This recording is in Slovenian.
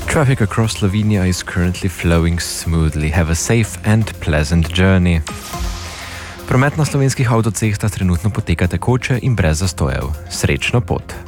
Traffic across Slovenia is currently flowing smoothly. Have a safe and pleasant journey. Promet na slovenskih avtocestah trenutno poteka tekoče in brez zastojev. Srečno pot!